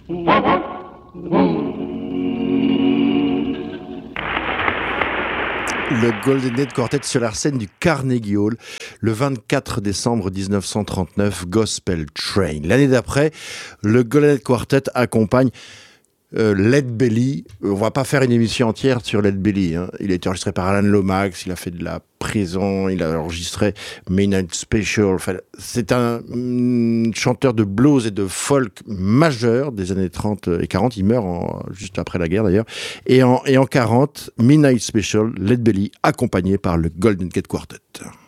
Le Golden Gate Quartet sur la scène du Carnegie Hall le 24 décembre 1939, Gospel Train. L'année d'après, le Golden Gate Quartet accompagne Lead Belly. On va pas faire une émission entière sur Lead Belly. Il a été enregistré par Alan Lomax, il a fait de la prison, il a enregistré Midnight Special. Enfin, c'est un chanteur de blues et de folk majeur des années 30 et 40. Il meurt juste après la guerre d'ailleurs. Et en 40, Midnight Special, Lead Belly, accompagné par le Golden Gate Quartet.